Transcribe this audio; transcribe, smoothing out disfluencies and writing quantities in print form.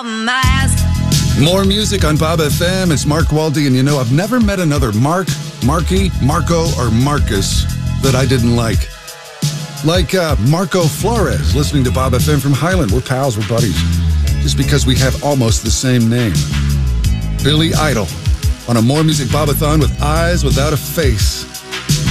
something I asked. More music on Bob FM. It's Mark Waldy, and you know, I've never met another Mark, Marky, Marco, or Marcus that I didn't like. Like Marco Flores, listening to Bob FM from Highland. We're pals, we're buddies, just because we have almost the same name. Billy Idol on a More Music Bobathon with Eyes Without a Face.